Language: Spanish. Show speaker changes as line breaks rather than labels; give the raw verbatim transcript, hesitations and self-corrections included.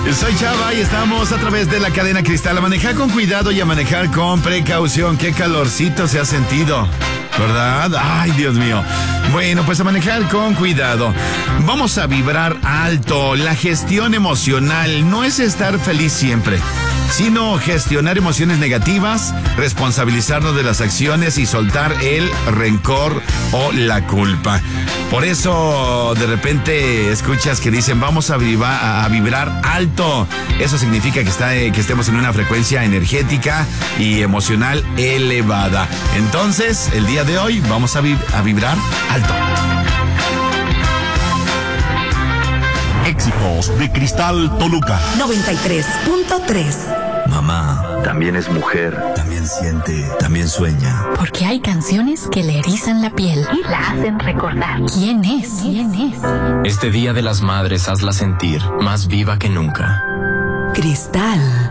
Soy Chava y estamos a través de la cadena Cristal. A manejar con cuidado y a manejar con precaución. Qué calorcito se ha sentido, ¿verdad? Ay, Dios mío. Bueno, pues a manejar con cuidado. Vamos a vibrar alto. La gestión emocional no es estar feliz siempre, sino gestionar emociones negativas, responsabilizarnos de las acciones y soltar el rencor o la culpa. Por eso de repente escuchas que dicen vamos a, viva, a vibrar alto. Eso significa que, está, que estemos en una frecuencia energética y emocional elevada. Entonces, el día de hoy vamos a, vib- a vibrar alto.
Éxitos de Cristal Toluca.
noventa y tres punto tres.
Mamá también es mujer, también siente, también sueña.
Porque hay canciones que le erizan la piel y la hacen recordar quién es, quién es.
Este Día de las Madres hazla sentir más viva que nunca.
Cristal.